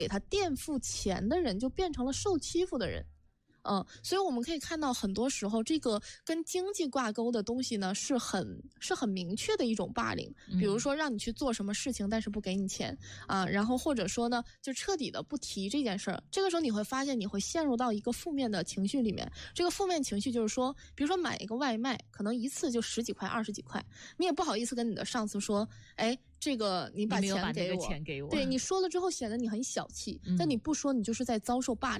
给他垫付钱的人就变成了受欺负的人。所以我们可以看到很多时候这个跟经济挂钩的东西呢是很明确的一种霸凌，比如说让你去做什么事情但是不给你钱啊，然后或者说呢就彻底的不提这件事儿。这个时候你会发现你会陷入到一个负面的情绪里面，这个负面情绪就是说，比如说买一个外卖可能一次就10几块20几块，你也不好意思跟你的上司说，哎，这个你把钱给我， 钱给我， 对，你说了之后显得你很小气，但你不说你就是在遭受霸凌。